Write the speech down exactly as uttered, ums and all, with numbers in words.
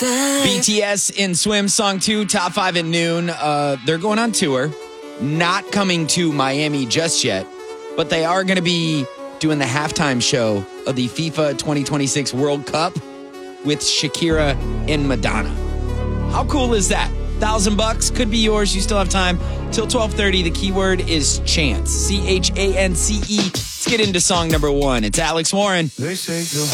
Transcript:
B T S in Swim Song two, top five at noon. Uh, they're going on tour, not coming to Miami just yet, but they are going to be doing the halftime show of the FIFA twenty twenty-six World Cup with Shakira and Madonna. How cool is that? Thousand bucks could be yours. You still have time till twelve thirty. The keyword is chance. C H A N C E. Let's get into song number one. It's Alex Warren. They say